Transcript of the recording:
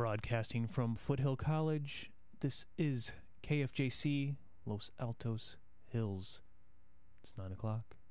Broadcasting from Foothill College, this is KFJC Los Altos Hills. It's 9 o'clock.